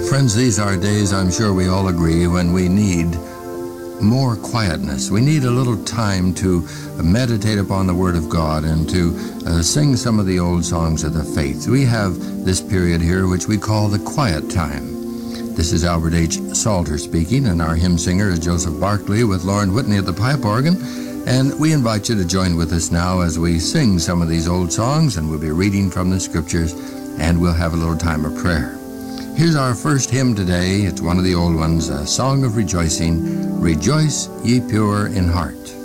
Friends, these are days, I'm sure we all agree, when we need more quietness. We need a little time to meditate upon the Word of God and to sing some of the old songs of the faith. We have this period here which we call the quiet time. This is Albert H. Salter speaking, and our hymn singer is Joseph Barkley with Lauren Whitney at the pipe organ. And we invite you to join with us now as we sing some of these old songs, and we'll be reading from the Scriptures, and we'll have a little time of prayer. Here's our first hymn today. It's one of the old ones, a song of rejoicing. Rejoice, ye pure in heart.